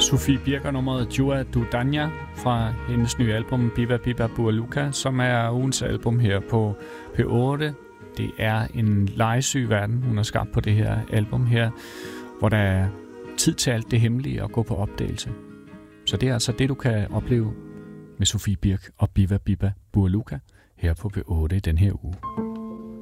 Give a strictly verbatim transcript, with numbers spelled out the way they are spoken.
Sofie Birk og nummeret Jua Du Danja fra hendes nye album Biba Biba Bualuka, som er ugens album her på P otte. Det er en legesyg verden, hun har skabt på det her album her, hvor der er tid til alt det hemmelige at gå på opdagelse. Så det er altså det, du kan opleve med Sofie Birk og Biba Biba Bualuka her på P otte i den her uge.